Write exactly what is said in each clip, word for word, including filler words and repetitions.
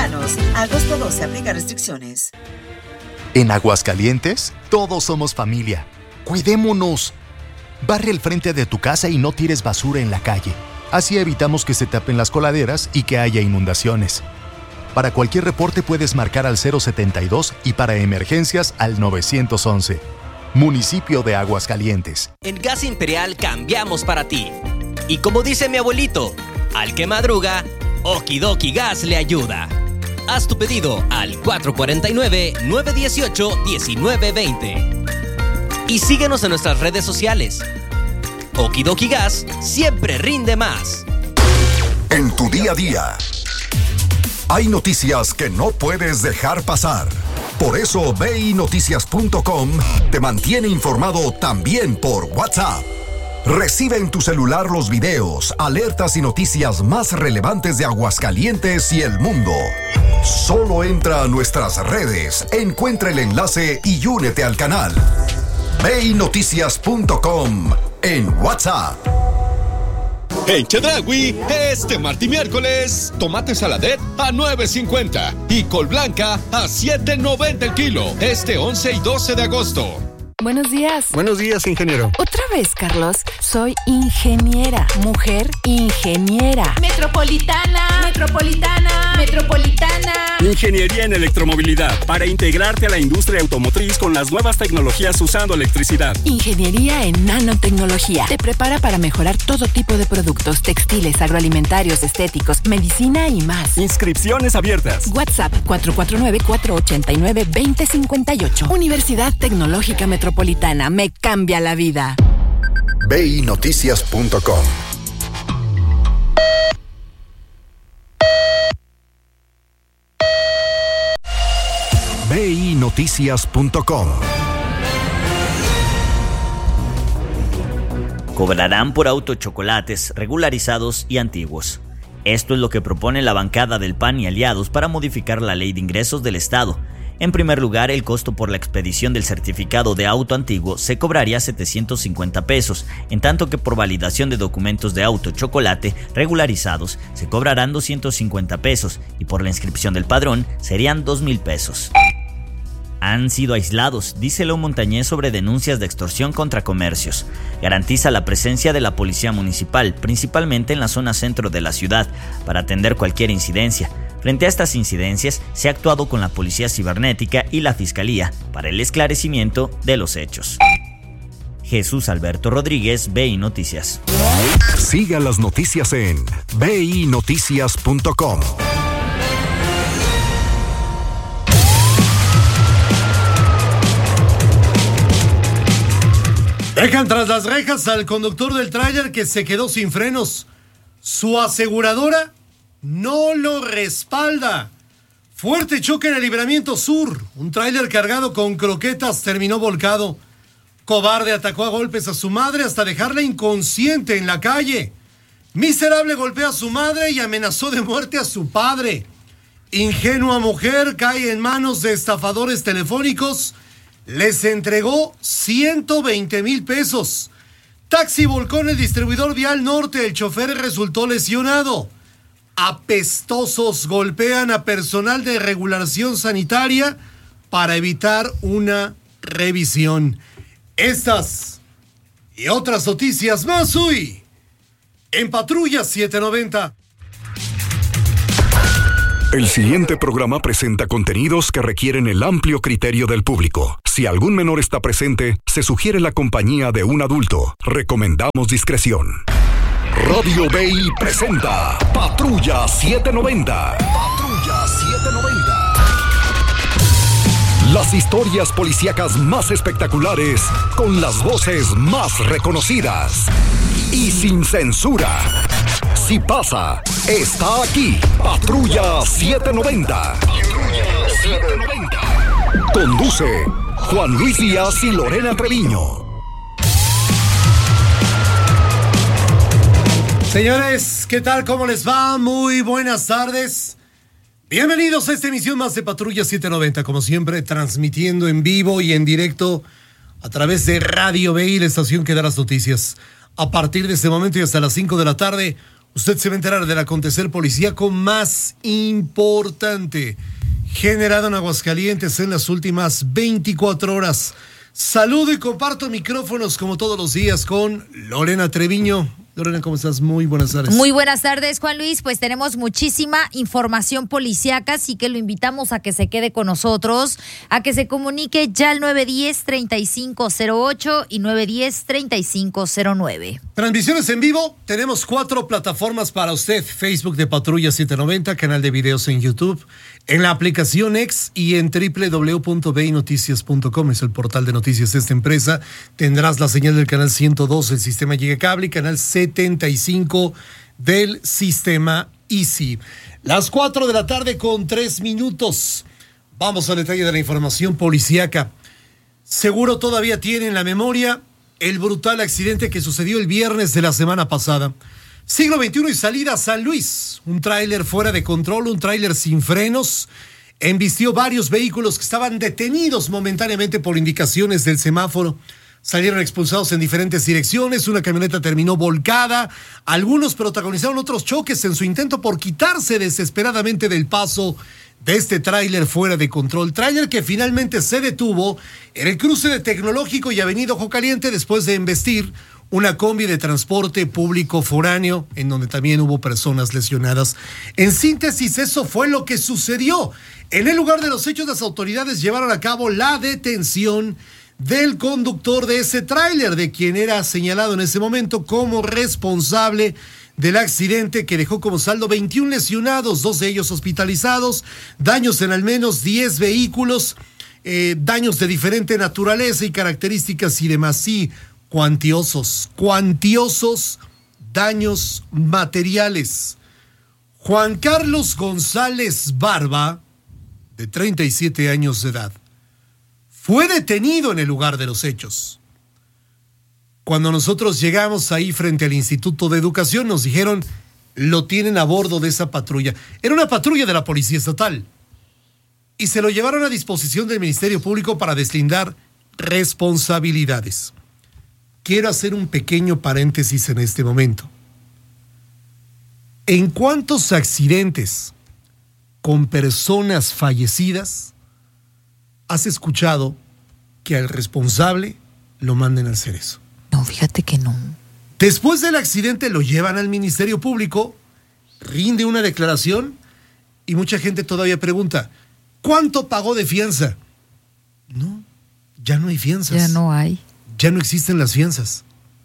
metropolitanos. Agosto doce, aplica restricciones. En Aguascalientes, todos somos familia. ¡Cuidémonos! Barre el frente de tu casa y no tires basura en la calle. Así evitamos que se tapen las coladeras y que haya inundaciones. Para cualquier reporte puedes marcar al cero setenta y dos y para emergencias al nueve once. Municipio de Aguascalientes. En Gas Imperial cambiamos para ti. Y como dice mi abuelito, al que madruga, Okidoki Gas le ayuda. Haz tu pedido al cuatro cuatro nueve, nueve uno ocho, uno nueve dos cero. Y síguenos en nuestras redes sociales. Okidoki Gas siempre rinde más. En tu día a día, hay noticias que no puedes dejar pasar. Por eso ve i noticias punto com te mantiene informado también por WhatsApp. Recibe en tu celular los videos, alertas y noticias más relevantes de Aguascalientes y el mundo. Solo entra a nuestras redes, encuentra el enlace y únete al canal. ve i noticias punto com en WhatsApp. En Chedraui, este martes y miércoles, tomate saladet a nueve cincuenta y col blanca a siete noventa el kilo. Este once y doce de agosto. Buenos días. Buenos días, ingeniero. Otra vez, Carlos. Soy ingeniera. Mujer ingeniera. Metropolitana. Metropolitana. Metropolitana. Ingeniería en electromovilidad para integrarte a la industria automotriz con las nuevas tecnologías usando electricidad. Ingeniería en nanotecnología. Te prepara para mejorar todo tipo de productos, textiles, agroalimentarios, estéticos, medicina y más. Inscripciones abiertas. WhatsApp cuatro cuatro nueve, cuatro ocho nueve, dos cero cinco ocho. Universidad Tecnológica Metropolitana. Me cambia la vida. ve i noticias punto com. ve i noticias punto com. Cobrarán por auto chocolates regularizados y antiguos. Esto es lo que propone la bancada del P A N y aliados para modificar la ley de ingresos del Estado. En primer lugar, el costo por la expedición del certificado de auto antiguo se cobraría setecientos cincuenta pesos, en tanto que por validación de documentos de auto chocolate regularizados se cobrarán doscientos cincuenta pesos y por la inscripción del padrón serían dos mil pesos. Han sido aislados, dice Leo Montañez sobre denuncias de extorsión contra comercios. Garantiza la presencia de la policía municipal, principalmente en la zona centro de la ciudad, para atender cualquier incidencia. Frente a estas incidencias, se ha actuado con la Policía Cibernética y la Fiscalía para el esclarecimiento de los hechos. Jesús Alberto Rodríguez, V I Noticias. Siga las noticias en ve i noticias punto com. Dejan tras las rejas al conductor del tráiler que se quedó sin frenos. Su aseguradora no lo respalda. Fuerte choque en el Libramiento Sur. Un tráiler cargado con croquetas terminó volcado. Cobarde atacó a golpes a su madre hasta dejarla inconsciente en la calle. Miserable golpea a su madre y amenazó de muerte a su padre. Ingenua mujer cae en manos de estafadores telefónicos. Les entregó ciento veinte mil pesos. Taxi volcó en el distribuidor vial norte. El chofer resultó lesionado. Apestosos golpean a personal de regulación sanitaria para evitar una revisión. Estas y otras noticias más hoy en Patrulla setecientos noventa. El siguiente programa presenta contenidos que requieren el amplio criterio del público. Si algún menor está presente, se sugiere la compañía de un adulto. Recomendamos discreción. Radio B I presenta Patrulla setecientos noventa. Patrulla setecientos noventa. Las historias policíacas más espectaculares con las voces más reconocidas y sin censura. Si pasa, está aquí. Patrulla setecientos noventa. Patrulla setecientos noventa. Conduce Juan Luis Díaz y Lorena Treviño. Señores, ¿qué tal? ¿Cómo les va? Muy buenas tardes. Bienvenidos a esta emisión más de Patrulla setecientos noventa, como siempre, transmitiendo en vivo y en directo a través de Radio B I, la estación que da las noticias. A partir de este momento y hasta las cinco de la tarde, Usted se va a enterar del acontecer policíaco más importante generado en Aguascalientes en las últimas veinticuatro horas. Saludo y comparto micrófonos como todos los días con Lorena Treviño. Lorena, ¿cómo estás? Muy buenas tardes. Muy buenas tardes, Juan Luis. Pues tenemos muchísima información policíaca, así que lo invitamos a que se quede con nosotros, a que se comunique ya al nueve uno cero, treinta y cinco cero ocho y nueve uno cero, treinta y cinco cero nueve. Transmisiones en vivo, tenemos cuatro plataformas para usted: Facebook de Patrulla setecientos noventa, canal de videos en YouTube, en la aplicación X y en doble u doble u doble u punto ve i noticias punto com, es el portal de noticias de esta empresa. Tendrás la señal del canal ciento dos del sistema Gigacable y canal setenta y cinco del sistema Easy. Las cuatro de la tarde con tres minutos. Vamos al detalle de la información policíaca. Seguro todavía tiene en la memoria el brutal accidente que sucedió el viernes de la semana pasada. Siglo veintiuno y salida a San Luis. Un tráiler fuera de control, un tráiler sin frenos, embistió varios vehículos que estaban detenidos momentáneamente por indicaciones del semáforo. Salieron expulsados en diferentes direcciones, una camioneta terminó volcada, algunos protagonizaron otros choques en su intento por quitarse desesperadamente del paso de este tráiler fuera de control. Tráiler que finalmente se detuvo en el cruce de Tecnológico y Avenida Ojo Caliente después de embestir una combi de transporte público foráneo, en donde también hubo personas lesionadas. En síntesis, eso fue lo que sucedió. En el lugar de los hechos, las autoridades llevaron a cabo la detención del conductor de ese tráiler, de quien era señalado en ese momento como responsable del accidente que dejó como saldo veintiún lesionados, dos de ellos hospitalizados, daños en al menos diez vehículos, eh, daños de diferente naturaleza y características y demás. Sí, cuantiosos, cuantiosos daños materiales. Juan Carlos González Barba, de treinta y siete años de edad, fue detenido en el lugar de los hechos. Cuando nosotros llegamos ahí frente al Instituto de Educación, nos dijeron, lo tienen a bordo de esa patrulla. Era una patrulla de la Policía Estatal. Y se lo llevaron a disposición del Ministerio Público para deslindar responsabilidades. Quiero hacer un pequeño paréntesis en este momento. ¿En cuántos accidentes con personas fallecidas has escuchado que al responsable lo manden al cerezo? No, fíjate que no. Después del accidente lo llevan al Ministerio Público, rinde una declaración y mucha gente todavía pregunta, ¿cuánto pagó de fianza? No, ya no hay fianzas. Ya no hay. Ya no existen las fianzas.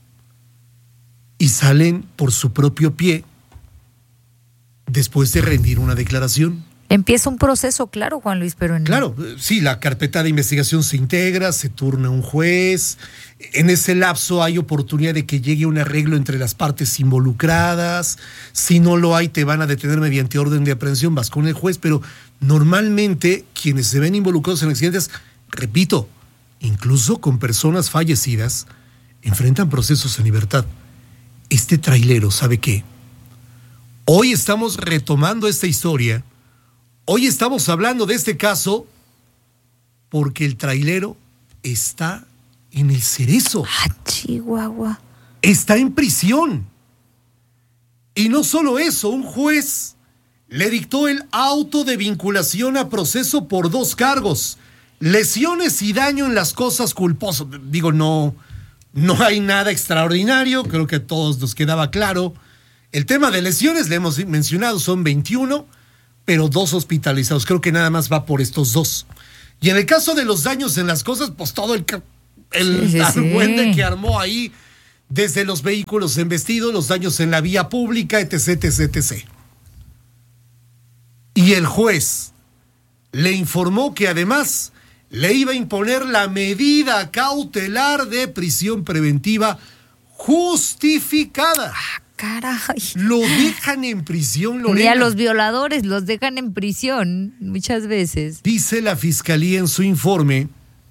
Y salen por su propio pie después de rendir una declaración. Empieza un proceso, claro, Juan Luis, pero en... Claro, sí, la carpeta de investigación se integra, se turna un juez. En ese lapso hay oportunidad de que llegue un arreglo entre las partes involucradas. Si no lo hay, te van a detener mediante orden de aprehensión, vas con el juez, pero normalmente quienes se ven involucrados en accidentes, repito, incluso con personas fallecidas, enfrentan procesos en libertad. Este trailero, ¿sabe qué? Hoy estamos retomando esta historia. Hoy estamos hablando de este caso porque el trailero está en el cerezo. Ah, Chihuahua. Está en prisión. Y no solo eso, un juez le dictó el auto de vinculación a proceso por dos cargos: lesiones y daño en las cosas culposas. Digo, no, no hay nada extraordinario, creo que a todos nos quedaba claro. El tema de lesiones, le hemos mencionado, son veintiuno, pero dos hospitalizados. Creo que nada más va por estos dos. Y en el caso de los daños en las cosas, pues todo el, el sí, sí, argüende sí. que armó ahí, desde los vehículos embestidos, los daños en la vía pública, etc, etc, etc. Y el juez le informó que además le iba a imponer la medida cautelar de prisión preventiva justificada. Ah, caray. Lo dejan en prisión, Lorena. Y a los violadores los dejan en prisión muchas veces. Dice la Fiscalía en su informe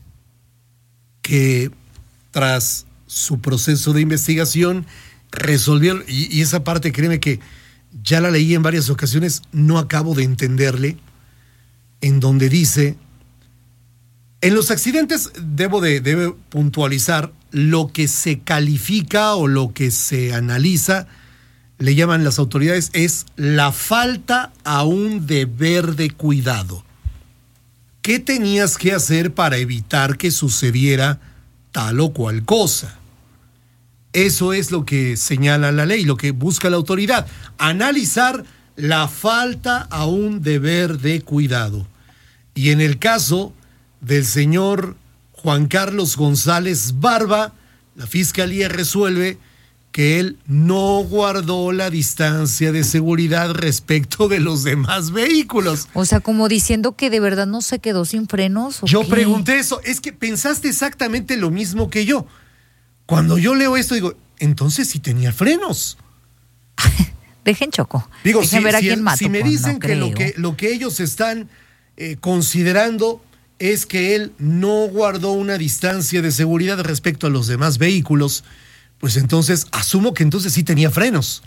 que tras su proceso de investigación resolvieron, y, y esa parte créeme que ya la leí en varias ocasiones, no acabo de entenderle, en donde dice, en los accidentes debo de debe puntualizar lo que se califica o lo que se analiza le llaman las autoridades, es la falta a un deber de cuidado. ¿Qué tenías que hacer para evitar que sucediera tal o cual cosa? Eso es lo que señala la ley, lo que busca la autoridad. Analizar la falta a un deber de cuidado. Y en el caso del señor Juan Carlos González Barba, la Fiscalía resuelve que él no guardó la distancia de seguridad respecto de los demás vehículos. O sea, como diciendo que de verdad no se quedó sin frenos. ¿O yo qué? pregunté eso, es que pensaste exactamente lo mismo que yo. Cuando yo leo esto digo, entonces sí tenía frenos. Dejen Choco. Digo, Dejen si, ver a si, quién mato, si me pues, dicen no que, lo que lo que ellos están eh, considerando es que él no guardó una distancia de seguridad respecto a los demás vehículos, pues entonces asumo que entonces sí tenía frenos.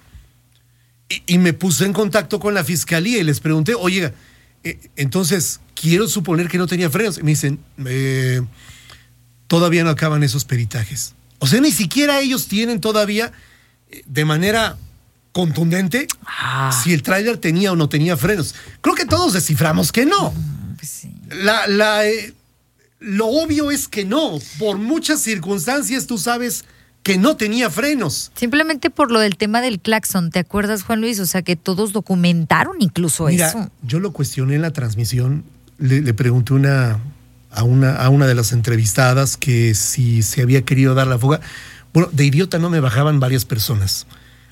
Y, y me puse en contacto con la Fiscalía y les pregunté, oye, eh, entonces quiero suponer que no tenía frenos. Y me dicen, eh, todavía no acaban esos peritajes. O sea, ni siquiera ellos tienen todavía eh, de manera contundente ah. si el tráiler tenía o no tenía frenos. Creo que todos desciframos que no. Mm, pues sí. La, la, eh, lo obvio es que no. Por muchas circunstancias tú sabes que no tenía frenos. Simplemente por lo del tema del claxon, ¿te acuerdas, Juan Luis? O sea, que todos documentaron incluso Mira, eso. Yo lo cuestioné en la transmisión, le, le pregunté una, a, una, a una de las entrevistadas que si se había querido dar la fuga. Bueno, de idiota no me bajaban varias personas.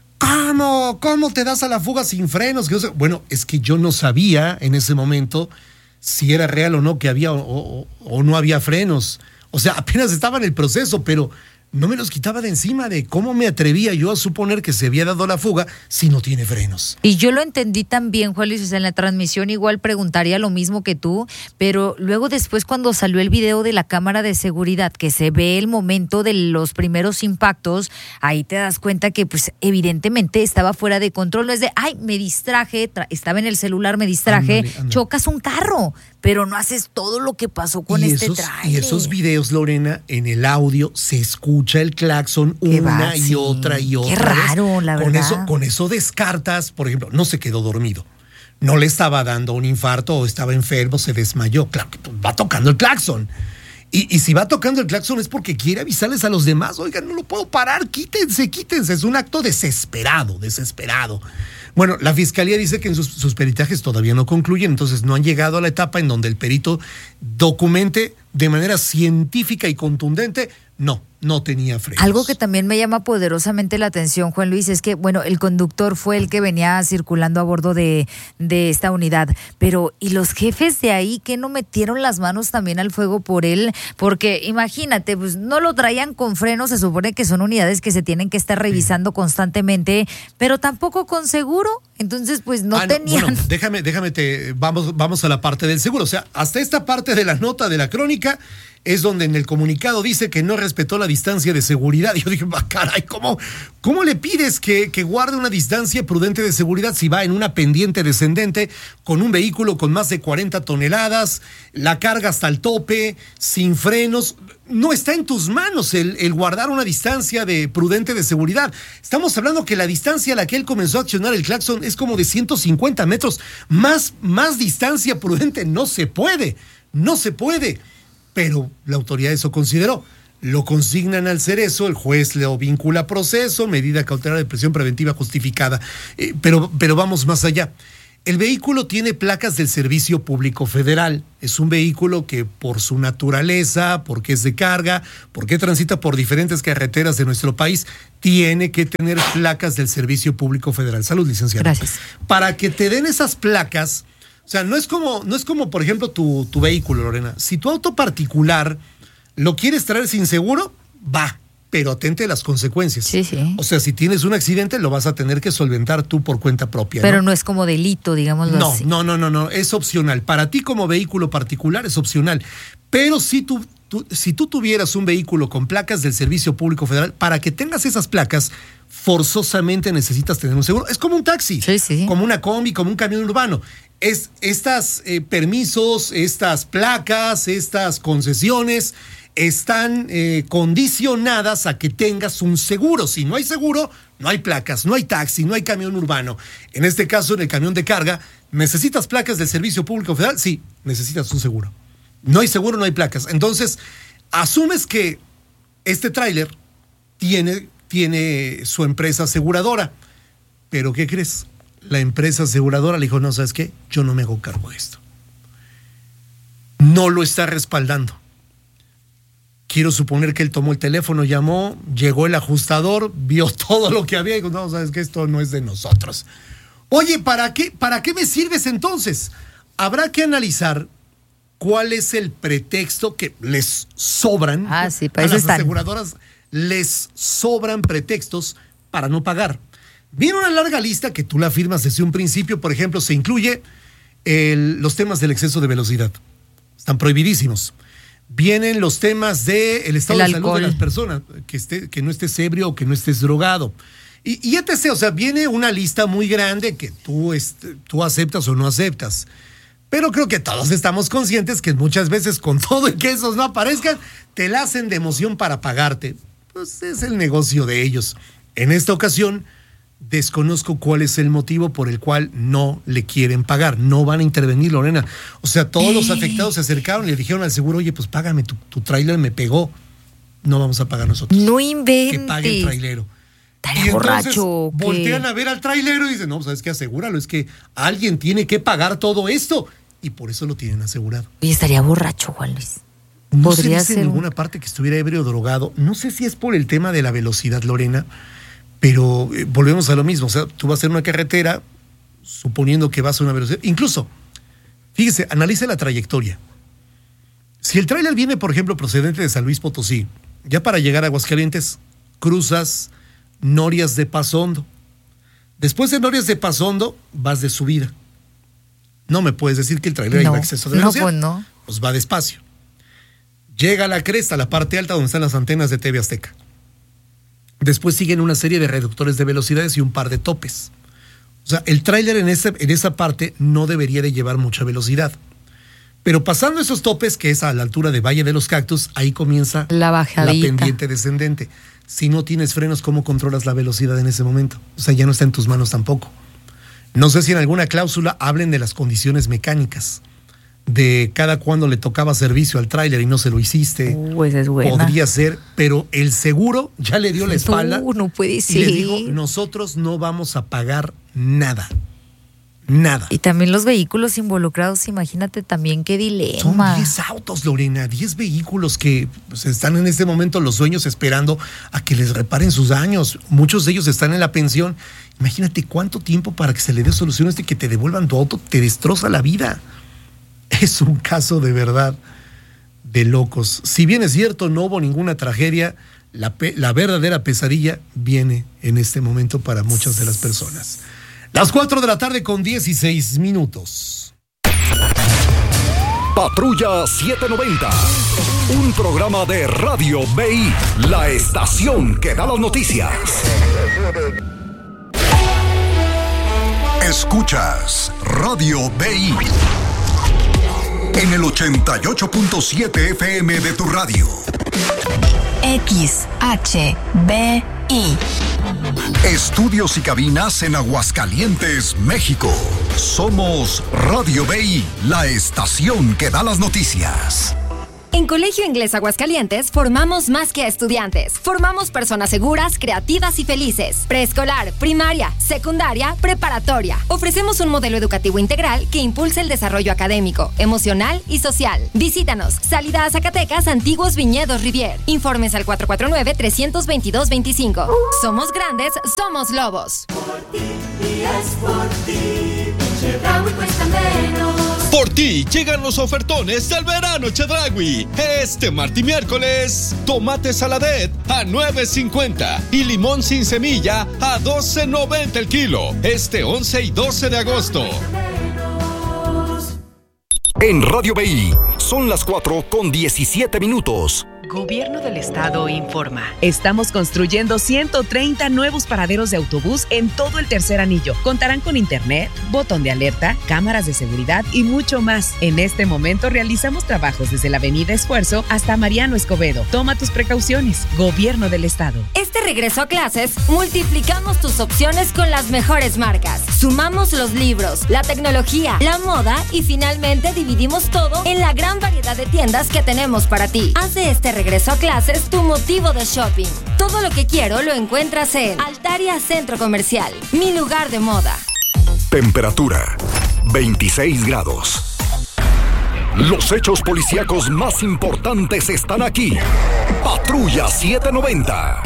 ¿Cómo? ¿Cómo te das a la fuga sin frenos? Bueno, es que yo no sabía en ese momento si era real o no que había o, o, o no había frenos. O sea, apenas estaba en el proceso, pero no me los quitaba de encima de cómo me atrevía yo a suponer que se había dado la fuga si no tiene frenos. Y yo lo entendí también, Juan Luis, o sea, en la transmisión igual preguntaría lo mismo que tú, pero luego después cuando salió el video de la cámara de seguridad, que se ve el momento de los primeros impactos, ahí te das cuenta que pues evidentemente estaba fuera de control, no es de, ay, me distraje, tra- estaba en el celular, me distraje, ándale, ándale. Chocas un carro, pero no haces todo lo que pasó con y este esos, tráiler. Y esos videos, Lorena, en el audio se escucha el claxon Qué una va, y sí. otra y otra Qué raro, vez. la con verdad. Eso, con eso descartas, por ejemplo, no se quedó dormido. No le estaba dando un infarto o estaba enfermo, se desmayó. Claro que va tocando el claxon. Y, y si va tocando el claxon es porque quiere avisarles a los demás, oigan, no lo puedo parar, quítense, quítense. Es un acto desesperado, desesperado. Bueno, la Fiscalía dice que en sus, sus peritajes todavía no concluyen, entonces no han llegado a la etapa en donde el perito documente de manera científica y contundente, no, no tenía frenos. Algo que también me llama poderosamente la atención, Juan Luis, es que, bueno, el conductor fue el que venía circulando a bordo de, de esta unidad, pero ¿y los jefes de ahí que no metieron las manos también al fuego por él? Porque imagínate, pues no lo traían con frenos, se supone que son unidades que se tienen que estar revisando sí. constantemente, pero tampoco con seguro, entonces pues no, ah, no tenían. Bueno, déjame, déjame, te, vamos, vamos a la parte del seguro, o sea, hasta esta parte de la nota de la crónica es donde en el comunicado dice que no respetó la distancia de seguridad. Y yo dije, bah, caray, ¿cómo, cómo le pides que, que guarde una distancia prudente de seguridad si va en una pendiente descendente con un vehículo con más de cuarenta toneladas, la carga hasta el tope, sin frenos? No está en tus manos el, el guardar una distancia de prudente de seguridad. Estamos hablando que la distancia a la que él comenzó a accionar el claxon es como de ciento cincuenta metros. Más, más distancia prudente no se puede, no se puede. Pero la autoridad eso consideró. Lo consignan al Cerezo, el juez lo vincula a proceso, medida cautelar de prisión preventiva justificada. Eh, pero, pero vamos más allá. El vehículo tiene placas del Servicio Público Federal. Es un vehículo que por su naturaleza, porque es de carga, porque transita por diferentes carreteras de nuestro país, tiene que tener placas del Servicio Público Federal. Salud, licenciado. Gracias. Para que te den esas placas, o sea, no es como, no es como por ejemplo, tu, tu vehículo, Lorena. Si tu auto particular lo quieres traer sin seguro, va, pero atente a las consecuencias. Sí, sí. O sea, si tienes un accidente, lo vas a tener que solventar tú por cuenta propia. Pero no, no es como delito, digámoslo no, así. No, no, no, no, es opcional. Para ti como vehículo particular es opcional. Pero si tú, tú, si tú tuvieras un vehículo con placas del Servicio Público Federal, para que tengas esas placas, forzosamente necesitas tener un seguro. Es como un taxi, sí, sí. como una combi, como un camión urbano. Es, estas eh, permisos, estas placas, estas concesiones están eh, condicionadas a que tengas un seguro. Si no hay seguro, no hay placas, no hay taxi, no hay camión urbano. En este caso, en el camión de carga, ¿necesitas placas del Servicio Público Federal? Sí, necesitas un seguro. No hay seguro, no hay placas. Entonces, asumes que este tráiler tiene, tiene su empresa aseguradora. Pero, ¿qué crees? La empresa aseguradora le dijo, no, ¿sabes qué? Yo no me hago cargo de esto. No lo está respaldando. Quiero suponer que él tomó el teléfono, llamó, llegó el ajustador, vio todo lo que había y dijo, no, ¿sabes qué? Esto no es de nosotros. Oye, ¿para qué, ¿para qué me sirves entonces? Habrá que analizar cuál es el pretexto que les sobran. Ah, sí, para a eso las están. aseguradoras les sobran pretextos para no pagar. Viene una larga lista que tú la firmas desde un principio. Por ejemplo, se incluye el, los temas del exceso de velocidad. Están prohibidísimos. Vienen los temas del estado El de salud alcohol. de las personas, que, esté, que no estés ebrio o que no estés drogado. Y, y etcétera. O sea, viene una lista muy grande que tú, este, tú aceptas o no aceptas. Pero creo que todos estamos conscientes que muchas veces con todo y que esos no aparezcan, te la hacen de emoción para pagarte. Pues es el negocio de ellos. En esta ocasión, desconozco cuál es el motivo por el cual no le quieren pagar. No van a intervenir, Lorena. O sea, todos los afectados se acercaron y le dijeron al seguro, oye, pues págame, tu, tu tráiler me pegó. No vamos a pagar nosotros. No inventes. Que pague el trailero. Estaría Y entonces borracho, ¿o qué? voltean a ver al trailero y dicen, no, ¿sabes qué? Asegúralo, es que alguien tiene que pagar todo esto. Y por eso lo tienen asegurado. Y estaría borracho, Juan Luis. No se Podría dice ser en un- ninguna parte que estuviera ebrio o drogado. No sé si es por el tema de la velocidad, Lorena, pero eh, volvemos a lo mismo. O sea, tú vas a una carretera, suponiendo que vas a una velocidad. Incluso, fíjese, analice la trayectoria. Si el tráiler viene, por ejemplo, procedente de San Luis Potosí, ya para llegar a Aguascalientes, cruzas Norias de Paso Hondo. Después de Norias de Paso Hondo, vas de subida. No me puedes decir que el tráiler No, iba a exceso de no, velocidad. pues no. Pues va despacio. Llega a la cresta, la parte alta donde están las antenas de T V Azteca. Después siguen una serie de reductores de velocidades y un par de topes. O sea, el tráiler en, ese- en esa parte no debería de llevar mucha velocidad. Pero pasando esos topes, que es a la altura de Valle de los Cactus, ahí comienza La bajadita. la pendiente descendente. Si no tienes frenos, ¿cómo controlas la velocidad en ese momento? O sea, ya no está en tus manos tampoco. No sé si en alguna cláusula hablen de las condiciones mecánicas, de cada cuando le tocaba servicio al tráiler y no se lo hiciste. Uh, esa es buena. Podría ser, pero el seguro ya le dio la espalda. No, no puede y ser. les dijo, nosotros no vamos a pagar nada. Nada. Y también los vehículos involucrados, imagínate también qué Son dilema. diez autos, Lorena, diez vehículos que pues, están en este momento los dueños esperando a que les reparen sus daños. Muchos de ellos están en la pensión. Imagínate cuánto tiempo para que se le dé solución a este que te devuelvan tu auto, te destroza la vida. Es un caso de verdad de locos. Si bien es cierto, no hubo ninguna tragedia, la, pe- la verdadera pesadilla viene en este momento para muchas de las personas. Las cuatro de la tarde con dieciséis minutos. Patrulla setecientos noventa, un programa de Radio B I, la estación que da las noticias. Escuchas Radio B I en el ochenta y ocho punto siete F M de tu radio. X H B I. Estudios y cabinas en Aguascalientes, México. Somos Radio B I, la estación que da las noticias. En Colegio Inglés Aguascalientes formamos más que a estudiantes. Formamos personas seguras, creativas y felices. Preescolar, primaria, secundaria, preparatoria. Ofrecemos un modelo educativo integral que impulsa el desarrollo académico, emocional y social. Visítanos. Salida a Zacatecas, Antiguos Viñedos Rivier. Informes al cuatro cuatro nueve, tres dos dos, dos cinco. Somos grandes, somos lobos. Por ti llegan los ofertones del verano Chedraui. Este martes y miércoles, tomate saladet a nueve cincuenta y limón sin semilla a doce noventa el kilo. Este once y doce de agosto. En Radio B I son las cuatro con diecisiete minutos. Gobierno del Estado informa. Estamos construyendo ciento treinta nuevos paraderos de autobús en todo el tercer anillo. Contarán con internet, botón de alerta, cámaras de seguridad y mucho más. En este momento realizamos trabajos desde la Avenida Esfuerzo hasta Mariano Escobedo. Toma tus precauciones. Gobierno del Estado. Este regreso a clases, multiplicamos tus opciones con las mejores marcas. Sumamos los libros, la tecnología, la moda y finalmente dividimos todo en la gran variedad de tiendas que tenemos para ti. Haz de este regreso a clases tu motivo de shopping. Todo lo que quiero lo encuentras en Altaria Centro Comercial, mi lugar de moda. Temperatura veintiséis grados. Los hechos policíacos más importantes están aquí. Patrulla setecientos noventa.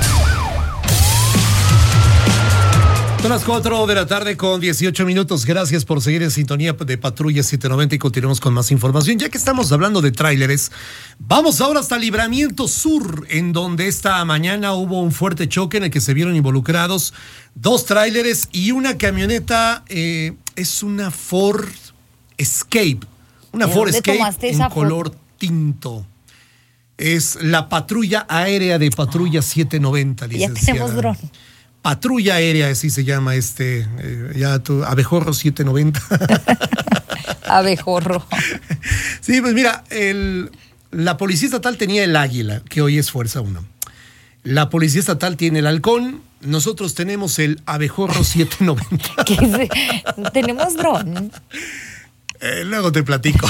Son las cuatro de la tarde con dieciocho minutos. Gracias por seguir en sintonía de Patrulla setecientos noventa y continuamos con más información. Ya que estamos hablando de tráileres, vamos ahora hasta Libramiento Sur, en donde esta mañana hubo un fuerte choque en el que se vieron involucrados dos tráileres y una camioneta. Eh, es una Ford Escape, una Ford Escape en color tinto. Es la patrulla aérea de Patrulla setecientos noventa, licenciada. Ya tenemos dron. Patrulla aérea, así se llama este, eh, ya tu Abejorro setecientos noventa. Abejorro. Sí, pues mira, el, la Policía Estatal tenía el Águila, que hoy es Fuerza uno. La Policía Estatal tiene el Halcón, nosotros tenemos el Abejorro setecientos noventa. ¿Qué es? Tenemos dron. Eh, luego te platico.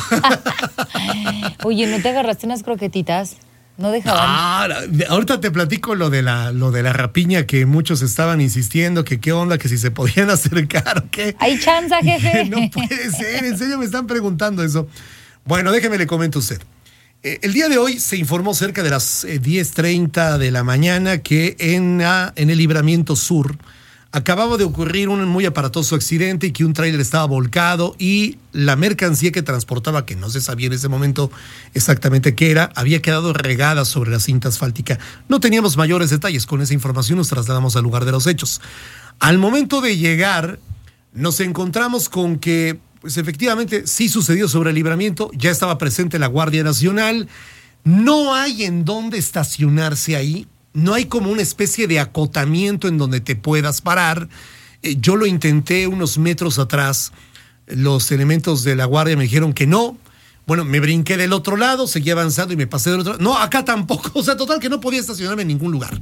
Oye, ¿no te agarraste unas croquetitas? No dejaban. Ah, ahorita te platico lo de la lo de la rapiña que muchos estaban insistiendo, que qué onda, que si se podían acercar o qué. Hay chance, jefe. No puede ser, en serio me están preguntando eso. Bueno, déjeme le comento a usted. Eh, el día de hoy se informó cerca de las eh, diez treinta de la mañana que en, ah, en el Libramiento Sur acababa de ocurrir un muy aparatoso accidente y que un tráiler estaba volcado y la mercancía que transportaba, que no se sabía en ese momento exactamente qué era, había quedado regada sobre la cinta asfáltica. No teníamos mayores detalles. Con esa información nos trasladamos al lugar de los hechos. Al momento de llegar, nos encontramos con que, pues efectivamente, sí sucedió sobre el Libramiento, ya estaba presente la Guardia Nacional, no hay en dónde estacionarse ahí. No hay como una especie de acotamiento en donde te puedas parar. Eh, yo lo intenté unos metros atrás. Los elementos de la guardia me dijeron que no. Bueno, me brinqué del otro lado, seguí avanzando y me pasé del otro lado. No, acá tampoco. O sea, total que no podía estacionarme en ningún lugar.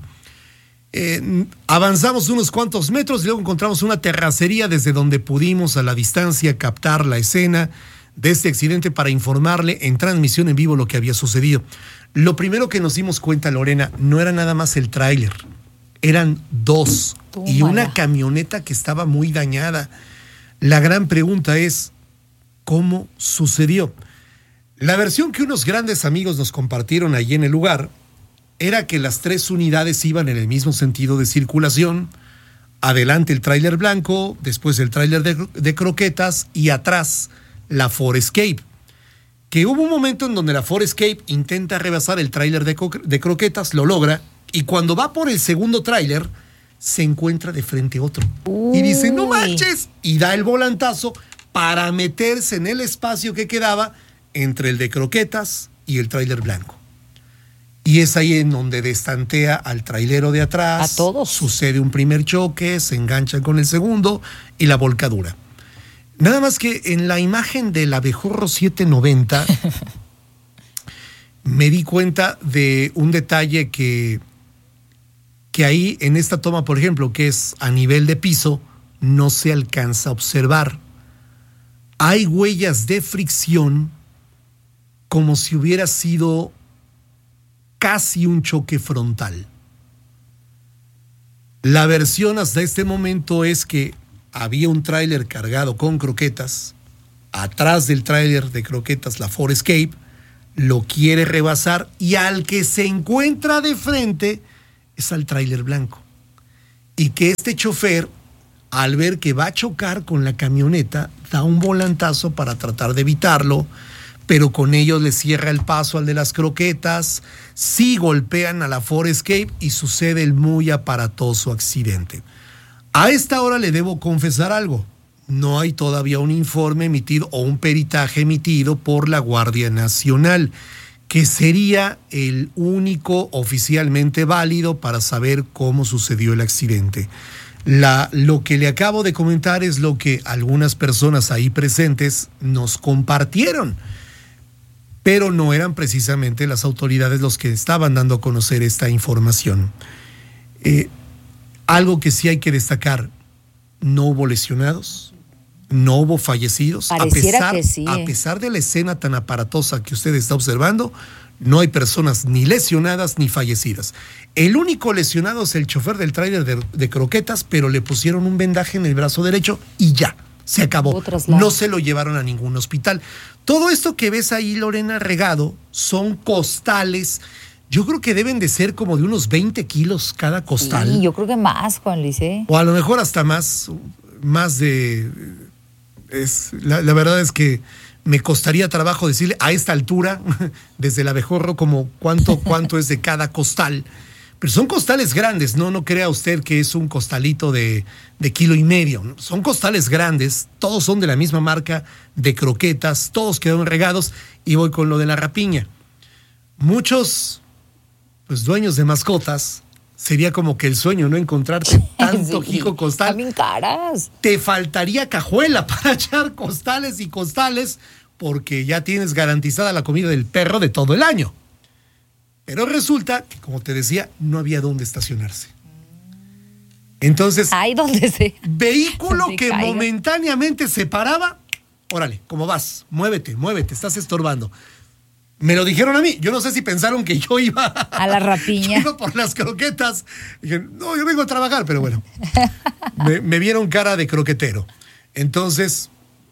Eh, avanzamos unos cuantos metros y luego encontramos una terracería desde donde pudimos a la distancia captar la escena de este accidente para informarle en transmisión en vivo lo que había sucedido. Lo primero que nos dimos cuenta, Lorena, no era nada más el tráiler, eran dos. Tómala. Y una camioneta que estaba muy dañada. La gran pregunta es, ¿cómo sucedió? La versión que unos grandes amigos nos compartieron allí en el lugar era que las tres unidades iban en el mismo sentido de circulación. Adelante el tráiler blanco, después el tráiler de, de croquetas y atrás la Ford Escape. Que hubo un momento en donde la Ford Escape intenta rebasar el tráiler de, de croquetas, lo logra, y cuando va por el segundo tráiler, se encuentra de frente otro. Uy. Y dice, no manches, y da el volantazo para meterse en el espacio que quedaba entre el de croquetas y el tráiler blanco. Y es ahí en donde destantea al trailero de atrás. A todos. Sucede un primer choque, se enganchan con el segundo y la volcadura. Nada más que en la imagen del Abejorro setecientos noventa me di cuenta de un detalle que, que ahí en esta toma, por ejemplo, que es a nivel de piso, no se alcanza a observar. Hay huellas de fricción como si hubiera sido casi un choque frontal. La versión hasta este momento es que había un tráiler cargado con croquetas, atrás del tráiler de croquetas la Ford Escape, lo quiere rebasar y al que se encuentra de frente es al tráiler blanco. Y que este chofer, al ver que va a chocar con la camioneta, da un volantazo para tratar de evitarlo, pero con ello le cierra el paso al de las croquetas, sí golpean a la Ford Escape y sucede el muy aparatoso accidente. A esta hora le debo confesar algo. No hay todavía un informe emitido o un peritaje emitido por la Guardia Nacional. que sería el único oficialmente válido para saber cómo sucedió el accidente. La, lo que le acabo de comentar es lo que algunas personas ahí presentes nos compartieron, pero no eran precisamente las autoridades los que estaban dando a conocer esta información. Eh, algo que sí hay que destacar, no hubo lesionados, no hubo fallecidos. A pesar, que sí, eh. a pesar de la escena tan aparatosa que usted está observando, no hay personas ni lesionadas ni fallecidas. El único lesionado es el chofer del tráiler de, de croquetas, pero le pusieron un vendaje en el brazo derecho y ya, se acabó. No se lo llevaron a ningún hospital. Todo esto que ves ahí, Lorena, regado, son costales. Yo creo que deben de ser como de unos veinte kilos cada costal. Sí, yo creo que más, Juan Luis, ¿eh? O a lo mejor hasta más, más de... Es, la, la verdad es que me costaría trabajo decirle a esta altura, desde el abejorro, como cuánto, cuánto es de cada costal. Pero son costales grandes, no, no crea usted que es un costalito de, de kilo y medio. Son costales grandes, todos son de la misma marca de croquetas, todos quedaron regados. Y voy con lo de la rapiña. Muchos pues, dueños de mascotas, sería como que el sueño, ¿no? Encontrarte tanto Sí, hijo costal. También caras. Te faltaría cajuela para echar costales y costales, porque ya tienes garantizada la comida del perro de todo el año. Pero resulta que, como te decía, no había dónde estacionarse. Entonces, Ay, ¿dónde se? vehículo se que caiga. momentáneamente se paraba, órale, ¿cómo vas? Muévete, muévete, estás estorbando. Me lo dijeron a mí. Yo no sé si pensaron que yo iba a la rapiña. Yo iba por las croquetas. Dije, no, yo vengo a trabajar, pero bueno. me, me vieron cara de croquetero. Entonces,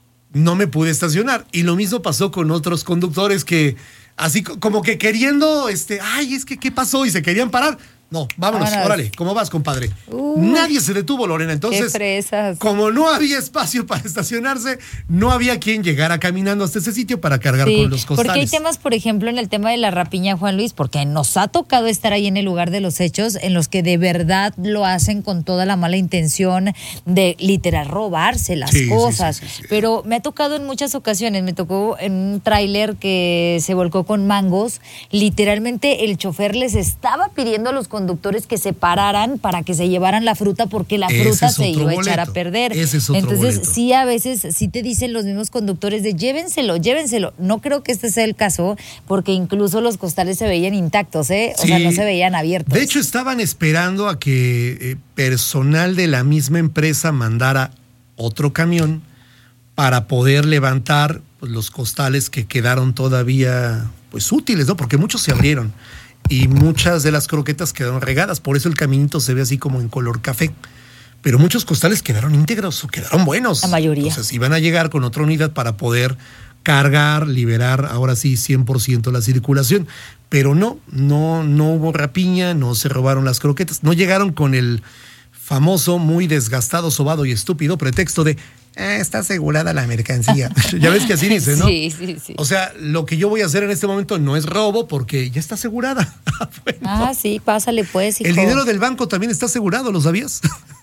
no me pude estacionar. Y lo mismo pasó con otros conductores que, así como que queriendo, este, ay, es que, ¿qué pasó? Y se querían parar. No, vámonos, Vámonos. órale, ¿cómo vas, compadre? Uh, Nadie se detuvo, Lorena. Entonces, qué fresas. como no había espacio para estacionarse, no había quien llegara caminando hasta ese sitio para cargar Sí, con los costales. porque hay temas, por ejemplo, en el tema de la rapiña, Juan Luis, porque nos ha tocado estar ahí en el lugar de los hechos, en los que de verdad lo hacen con toda la mala intención de literal robarse las Sí, sí, cosas. sí, sí, sí. Pero me ha tocado en muchas ocasiones, me tocó en un tráiler que se volcó con mangos, literalmente el chofer les estaba pidiendo a los conductores que se pararan para que se llevaran la fruta, porque la Ese fruta es se otro iba a echar a boleto. perder. Ese es otro Entonces, boleto. sí, a veces sí te dicen los mismos conductores de llévenselo, llévenselo. No creo que este sea el caso, porque incluso los costales se veían intactos, ¿eh? O Sí. sea, no se veían abiertos. De hecho, estaban esperando a que eh, personal de la misma empresa mandara otro camión para poder levantar pues, los costales que quedaron todavía pues útiles, ¿no? Porque muchos se abrieron y muchas de las croquetas quedaron regadas, por eso el caminito se ve así como en color café. Pero muchos costales quedaron íntegros, quedaron buenos. La mayoría. Entonces iban a llegar con otra unidad para poder cargar, liberar, ahora sí, cien por ciento la circulación. Pero no, no, no hubo rapiña, no se robaron las croquetas, no llegaron con el famoso, muy desgastado, sobado y estúpido pretexto de eh, está asegurada la mercancía. Ya ves que así dice, ¿no? Sí, sí, sí. O sea, lo que yo voy a hacer en este momento no es robo porque ya está asegurada. Ah, sí, pásale pues, hijo. El dinero del banco también está asegurado, ¿lo sabías?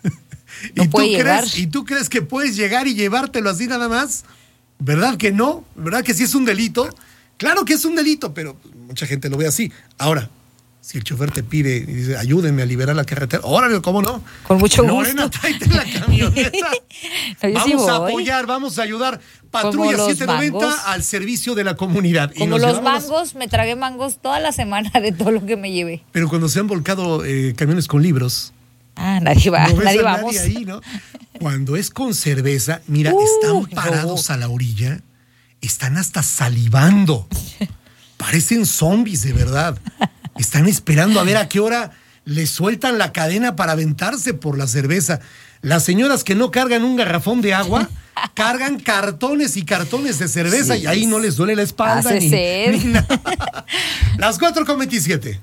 No ¿Y, puede tú llegar. crees, ¿Y tú crees que puedes llegar y llevártelo así nada más? ¿Verdad que no? ¿Verdad que sí es un delito? Claro que es un delito, pero mucha gente lo ve así. Ahora, si el chofer te pide y dice, ayúdenme a liberar la carretera, órale, ¿cómo no? Con mucho Lorena, gusto. tráete la camioneta. No, yo sí Vamos a voy. apoyar, vamos a ayudar. Como Patrulla los setecientos noventa mangos. al servicio de la comunidad. Y Como nos los llevamos las- mangos, me tragué mangos toda la semana de todo lo que me llevé. Pero cuando se han volcado eh, camiones con libros, Ah, nadie va, no ves nadie a vamos. nadie ahí, ¿no? Cuando es con cerveza, mira, Uy, están parados a la orilla, están hasta salivando. Parecen zombies, de verdad. Están esperando a ver a qué hora le sueltan la cadena para aventarse por la cerveza. Las señoras que no cargan un garrafón de agua, cargan cartones y cartones de cerveza Sí. y ahí no les duele la espalda. Hace Ni, sed. ni nada. Las cuatro con veintisiete.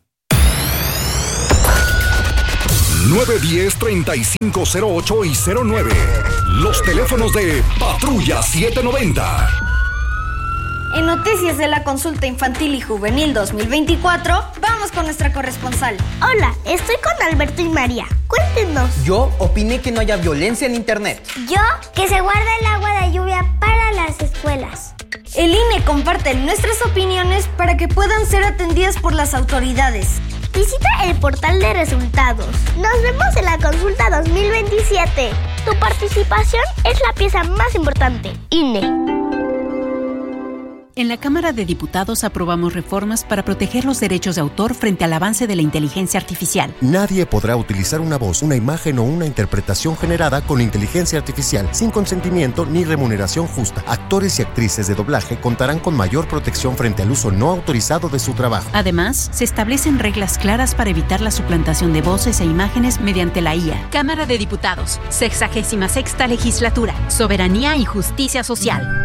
nueve diez, treinta y cinco cero ocho y cero nueve. Los teléfonos de Patrulla setecientos noventa. En noticias de la consulta infantil y juvenil dos mil veinticuatro, vamos con nuestra corresponsal. Hola, estoy con Alberto y María. Cuéntenos. Yo opiné que no haya violencia en internet. Yo, que se guarda el agua de lluvia para las escuelas. El I N E comparte nuestras opiniones para que puedan ser atendidas por las autoridades. Visita el portal de resultados. Nos vemos en la consulta dos mil veintisiete. Tu participación es la pieza más importante. I N E. En la Cámara de Diputados aprobamos reformas para proteger los derechos de autor frente al avance de la inteligencia artificial. Nadie podrá utilizar una voz, una imagen o una interpretación generada con inteligencia artificial sin consentimiento ni remuneración justa. Actores y actrices de doblaje contarán con mayor protección frente al uso no autorizado de su trabajo. Además, se establecen reglas claras para evitar la suplantación de voces e imágenes mediante la I A. Cámara de Diputados, sexagésima sexta legislatura, soberanía y justicia social.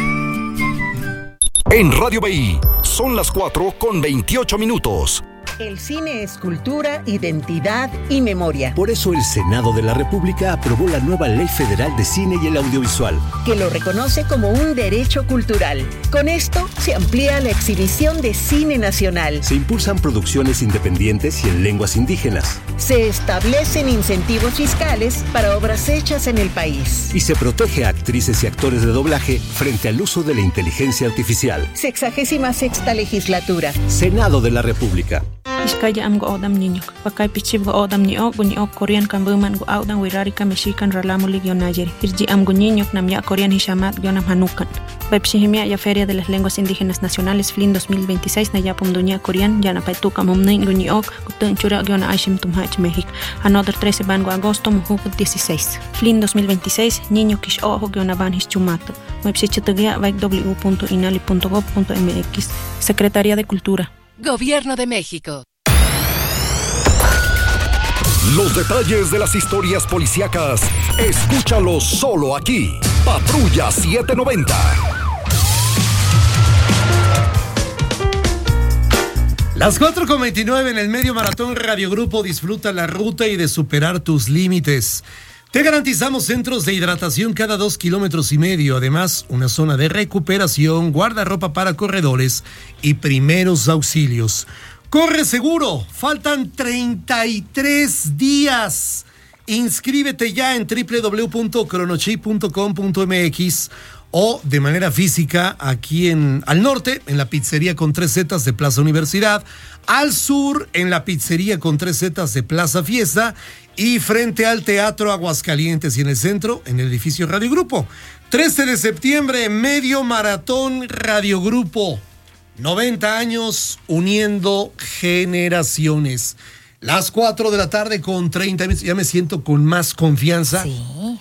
En Radio B I, son las cuatro con veintiocho minutos. El cine es cultura, identidad y memoria. Por eso el Senado de la República aprobó la nueva Ley Federal de Cine y el Audiovisual, que lo reconoce como un derecho cultural. Con esto se amplía la exhibición de cine nacional. Se impulsan producciones independientes y en lenguas indígenas. Se establecen incentivos fiscales para obras hechas en el país. Y se protege a actrices y actores de doblaje frente al uso de la inteligencia artificial. Sexagésima sexta legislatura. Senado de la República. Iskaya am go odam niño, pakay pichib go odam niño, guño Korean kambuman go audan wirari kamexican ralamu ligionayer. Irji am guñiño nam ya Korean hishamat gionam hanukan. Pepsihimia ya Feria de las Lenguas Indígenas Nacionales F L I N dos mil veintiséis na yapum duña Korean ya na paituka momnein guño gutun chura giona aishim tumhach México. Another trece bango agosto muhuk dieciséis. F L I N dos mil veintiséis niño kish ojo giona van hischumato. Website vaik w punto inali punto gov punto m x. Secretaría de Cultura. Gobierno de México. Los detalles de las historias policíacas, escúchalos solo aquí. Patrulla setecientos noventa. Las cuatro con veintinueve en el medio maratón Radio Grupo. Disfruta la ruta y de superar tus límites. Te garantizamos centros de hidratación cada dos kilómetros y medio. Además, una zona de recuperación, guardarropa para corredores y primeros auxilios. Corre seguro, faltan treinta y tres días. Inscríbete ya en doble u doble u doble u punto cronochip punto com punto m x o de manera física aquí en al norte, en la pizzería con tres zetas de Plaza Universidad, al sur, en la pizzería con tres zetas de Plaza Fiesta y frente al Teatro Aguascalientes y en el centro, en el edificio Radio Grupo. trece de septiembre, medio maratón Radio Grupo. noventa años uniendo generaciones. Las cuatro de la tarde con treinta minutos. Ya me siento con más confianza. Sí.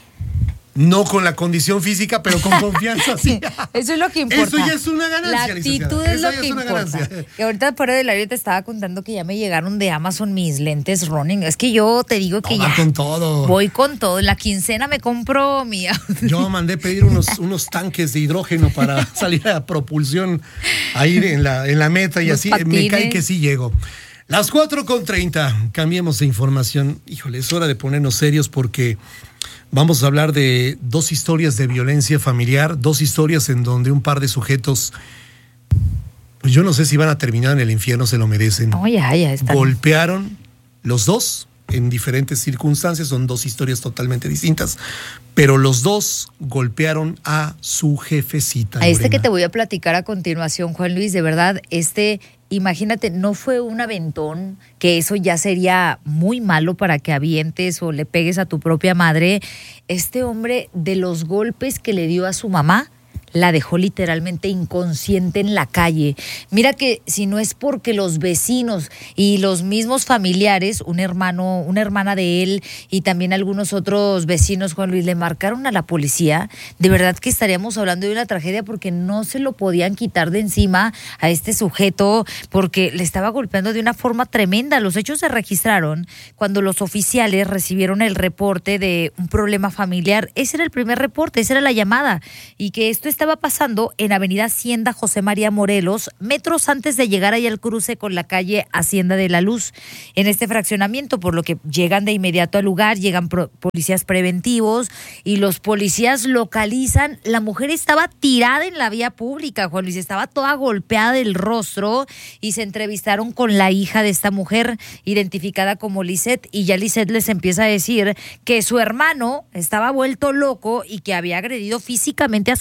No con la condición física, pero con confianza, sí. Eso es lo que importa. Eso ya es una ganancia. La actitud es lo que es importa. Ganancia. Que ahorita por el aire te estaba contando que ya me llegaron de Amazon mis lentes running. Es que yo te digo que Toma ya con todo. Voy con todo. La quincena me compro mi... Yo mandé pedir unos, unos tanques de hidrógeno para salir a propulsión ahí en la, en la meta y Los así patines. Me cae que sí llego. Las cuatro con treinta, cambiemos de información. Híjole, es hora de ponernos serios porque vamos a hablar de dos historias de violencia familiar, dos historias en donde un par de sujetos, pues yo no sé si van a terminar en el infierno, se lo merecen. Oh, ya, ya están. Golpearon los dos en diferentes circunstancias, son dos historias totalmente distintas, pero los dos golpearon a su jefecita. A este Lorena. que te voy a platicar a continuación, Juan Luis, de verdad, este... Imagínate, no fue un aventón, que eso ya sería muy malo para que avientes o le pegues a tu propia madre. Este hombre, de los golpes que le dio a su mamá, la dejó literalmente inconsciente en la calle. Mira que si no es porque los vecinos y los mismos familiares, un hermano, una hermana de él y también algunos otros vecinos, Juan Luis, le marcaron a la policía, de verdad que estaríamos hablando de una tragedia porque no se lo podían quitar de encima a este sujeto porque le estaba golpeando de una forma tremenda. Los hechos se registraron cuando los oficiales recibieron el reporte de un problema familiar. Ese era el primer reporte, esa era la llamada, y que esto estaba pasando en Avenida Hacienda José María Morelos, metros antes de llegar ahí al cruce con la calle Hacienda de la Luz, en este fraccionamiento, por lo que llegan de inmediato al lugar, llegan pro- policías preventivos y los policías localizan, la mujer estaba tirada en la vía pública, Juan Luis, estaba toda golpeada del rostro y se entrevistaron con la hija de esta mujer, identificada como Lisette, y ya Lisette les empieza a decir que su hermano estaba vuelto loco y que había agredido físicamente a su mamá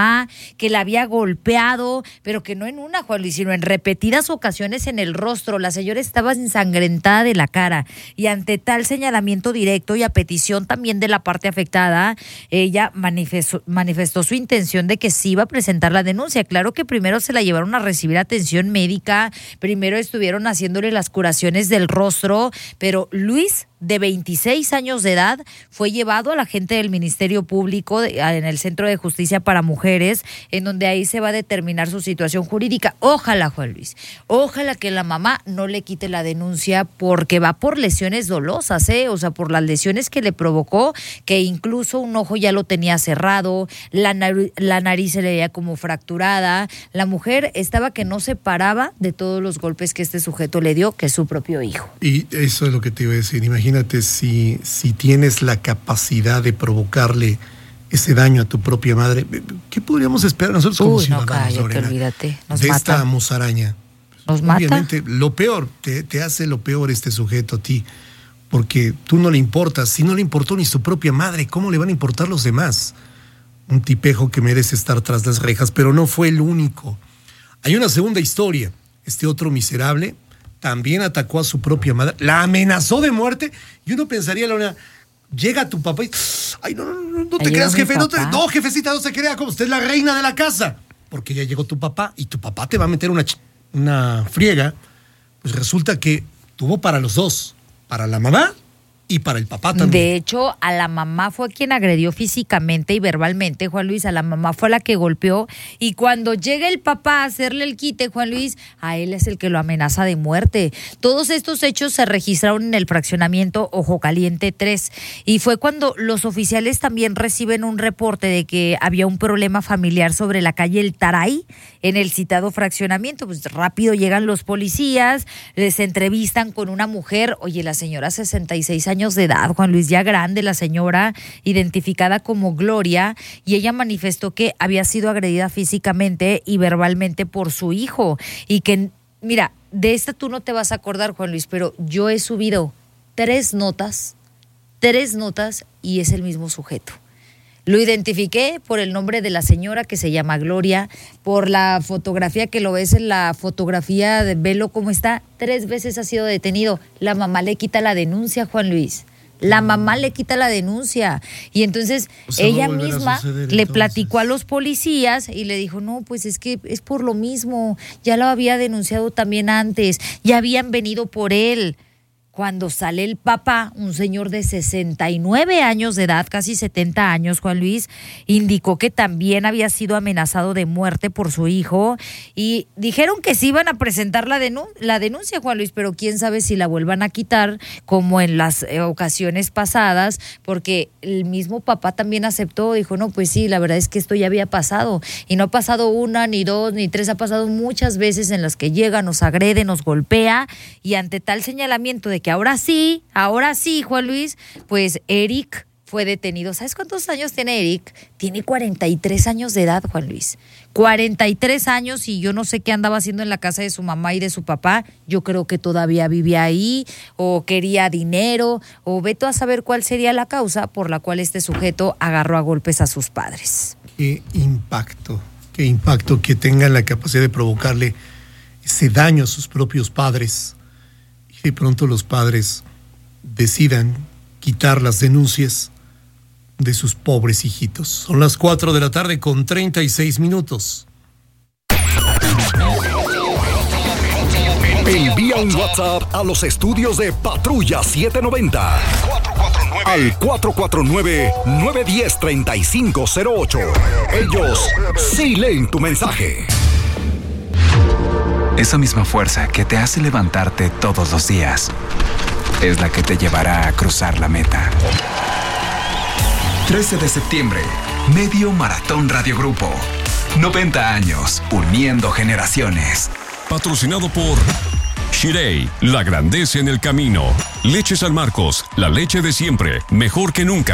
mamá, que la había golpeado, pero que no en una, Juan Luis, sino en repetidas ocasiones en el rostro. La señora estaba ensangrentada de la cara y ante tal señalamiento directo y a petición también de la parte afectada, ella manifestó, manifestó su intención de que sí iba a presentar la denuncia. Claro que primero se la llevaron a recibir atención médica, primero estuvieron haciéndole las curaciones del rostro, pero Luis, de veintiséis años de edad, fue llevado a la gente del Ministerio Público de, en el Centro de Justicia para Mujeres, en donde ahí se va a determinar su situación jurídica. Ojalá, Juan Luis, ojalá que la mamá no le quite la denuncia, porque va por lesiones dolosas, ¿eh? O sea, por las lesiones que le provocó, que incluso un ojo ya lo tenía cerrado, la, nar- la nariz se le veía como fracturada. La mujer estaba que no se paraba de todos los golpes que este sujeto le dio, que es su propio hijo. Y eso es lo que te iba a decir. Imagínate si, si tienes la capacidad de provocarle ese daño a tu propia madre. ¿Qué podríamos esperar nosotros como Uy, ciudadanos, no, cállate, Lorena, olvídate. Nos de mata. esta musaraña? Nos Obviamente, mata. lo peor, te, te hace lo peor este sujeto a ti, porque tú no le importas. Si no le importó ni su propia madre, ¿cómo le van a importar los demás? Un tipejo que merece estar tras las rejas, pero no fue el único. Hay una segunda historia. Este otro miserable también atacó a su propia madre, la amenazó de muerte, y uno pensaría, Lorena, llega tu papá y, ay, no, no, no, no te creas, jefe, no, te, no, jefecita, no se crea, como usted es la reina de la casa, porque ya llegó tu papá, y tu papá te va a meter una, una friega. Pues resulta que tuvo para los dos, para la mamá y para el papá también. De hecho, a la mamá fue quien agredió físicamente y verbalmente, Juan Luis. A la mamá fue la que golpeó. Y cuando llega el papá a hacerle el quite, Juan Luis, a él es el que lo amenaza de muerte. Todos estos hechos se registraron en el fraccionamiento Ojo Caliente tres. Y fue cuando los oficiales también reciben un reporte de que había un problema familiar sobre la calle El Taray, en el citado fraccionamiento. Pues rápido llegan los policías, les entrevistan con una mujer. Oye, la señora, sesenta y seis años de edad, Juan Luis, ya grande, la señora, identificada como Gloria, y ella manifestó que había sido agredida físicamente y verbalmente por su hijo, y que, mira, de esta tú no te vas a acordar, Juan Luis, pero yo he subido tres notas, tres notas, y es el mismo sujeto. Lo identifiqué por el nombre de la señora, que se llama Gloria, por la fotografía que lo ves en la fotografía de velo cómo está. Tres veces ha sido detenido. La mamá le quita la denuncia, Juan Luis. La mamá le quita la denuncia. Y entonces O sea, ella va a volver a misma suceder, le entonces. platicó a los policías y le dijo, no, pues es que es por lo mismo. Ya lo había denunciado también antes. Ya habían venido por él. Cuando sale el papá, un señor de sesenta y nueve años de edad, casi setenta años, Juan Luis, indicó que también había sido amenazado de muerte por su hijo, y dijeron que sí iban a presentar la, denun- la denuncia, Juan Luis, pero quién sabe si la vuelvan a quitar como en las eh, ocasiones pasadas, porque el mismo papá también aceptó, dijo, no, pues sí, la verdad es que esto ya había pasado, y no ha pasado una, ni dos, ni tres, ha pasado muchas veces en las que llega, nos agrede, nos golpea, y ante tal señalamiento de que ahora sí, ahora sí, Juan Luis, pues Eric fue detenido. ¿Sabes cuántos años tiene Eric? Tiene cuarenta y tres años de edad, Juan Luis. cuarenta y tres años, y yo no sé qué andaba haciendo en la casa de su mamá y de su papá. Yo creo que todavía vivía ahí, o quería dinero, o vete a saber cuál sería la causa por la cual este sujeto agarró a golpes a sus padres. Qué impacto, qué impacto que tengan la capacidad de provocarle ese daño a sus propios padres. Y de pronto los padres decidan quitar las denuncias de sus pobres hijitos. Son las cuatro de la tarde con treinta y seis minutos. Envía un WhatsApp a los estudios de Patrulla setecientos noventa al cuatro cuatro nueve, nueve uno cero, tres cinco cero ocho. Ellos sí leen tu mensaje. Esa misma fuerza que te hace levantarte todos los días es la que te llevará a cruzar la meta. trece de septiembre, Medio Maratón Radio Grupo. noventa años, uniendo generaciones. Patrocinado por Shirei, la grandeza en el camino. Leche San Marcos, la leche de siempre, mejor que nunca.